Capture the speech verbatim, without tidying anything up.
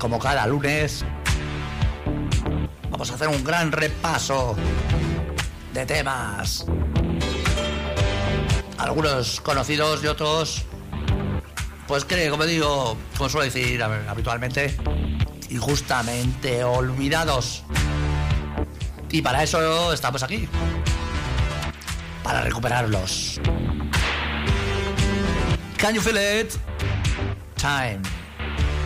como cada lunes, vamos a hacer un gran repaso de temas, algunos conocidos y otros, pues que, como digo, como suelo decir habitualmente, injustamente olvidados. Y para eso estamos aquí, para recuperarlos. Can you feel it? Time.